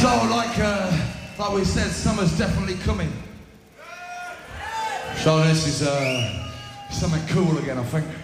Like we said, summer's definitely coming. So this is something cool again, I think.